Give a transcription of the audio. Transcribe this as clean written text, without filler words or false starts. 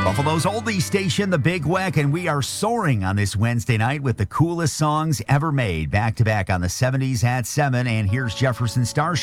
Buffalo's oldies station, The Big Weck, and we are soaring on this Wednesday night with the coolest songs ever made, back to back on the 70s at 7. And here's Jefferson Starship.